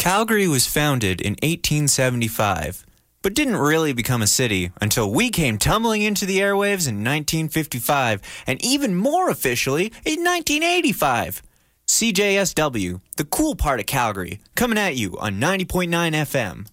Calgary was founded in 1875, but didn't really become a city until we came tumbling into the airwaves in 1955, and even more officially in 1985. CJSW, the cool part of Calgary, coming at you on 90.9 FM.